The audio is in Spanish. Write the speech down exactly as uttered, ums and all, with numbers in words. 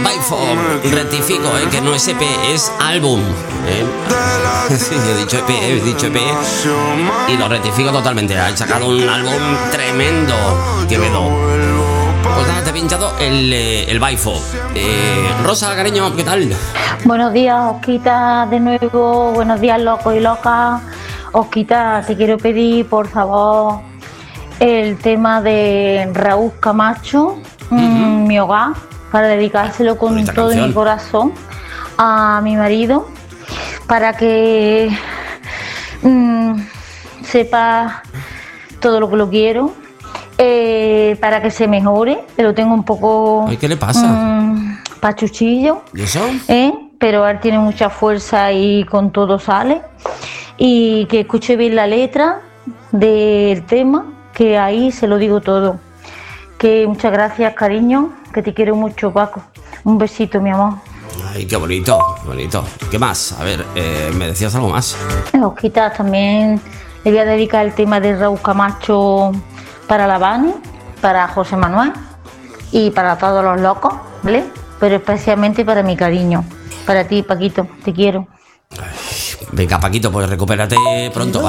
Baifo, rectifico, eh, que no es E P, es álbum. Eh. Sí, he dicho E P, he dicho E P y lo rectifico totalmente. Han sacado un álbum tremendo, Quevedo. Pues nada, te he pinchado el, el Baifo. Eh, Rosa, cariño, ¿qué tal? Buenos días, Osquita, de nuevo. Buenos días, locos y locas. Osquita, te quiero pedir, por favor, el tema de Raúl Camacho, uh-huh. mmm, Mi Hogar, para dedicárselo con Bonita todo canción. Mi corazón a mi marido, para que mmm, sepa todo lo que lo quiero, eh, para que se mejore, pero tengo un poco... Ay, ¿qué le pasa? Mmm, pachuchillo. ¿Y eso? ¿Eh? Pero él tiene mucha fuerza y con todo sale. Y que escuche bien la letra del tema, que ahí se lo digo todo. Que muchas gracias, cariño, que te quiero mucho, Paco. Un besito, mi amor. Ay, qué bonito, qué bonito. ¿Qué más? A ver, eh, ¿me decías algo más? Osquita, también le voy a dedicar el tema de Raúl Camacho para la Vani, para José Manuel y para todos los locos, ¿vale? Pero especialmente para mi cariño. Para ti, Paquito, te quiero. Venga, Paquito, pues recupérate pronto, ¿vale?